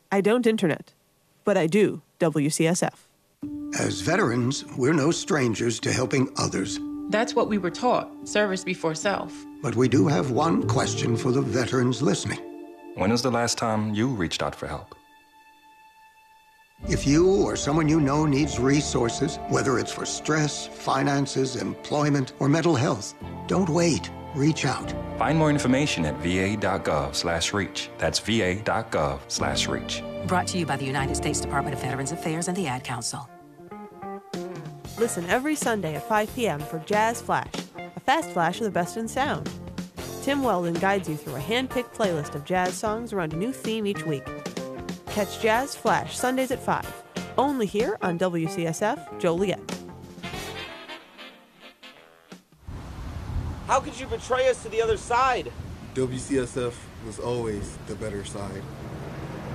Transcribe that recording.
I don't internet, but I do WCSF. As veterans, we're no strangers to helping others. That's what we were taught, service before self. But we do have one question for the veterans listening. When was the last time you reached out for help? If you or someone you know needs resources, whether it's for stress, finances, employment, or mental health, don't wait. Reach out. Find more information at va.gov/reach. That's va.gov/reach. Brought to you by the United States Department of Veterans Affairs and the Ad Council. Listen every Sunday at 5 p.m. for Jazz Flash, a fast flash of the best in sound. Tim Weldon guides you through a hand-picked playlist of jazz songs around a new theme each week. Catch Jazz Flash Sundays at 5, only here on WCSF Joliet. How could you betray us to the other side? WCSF was always the better side.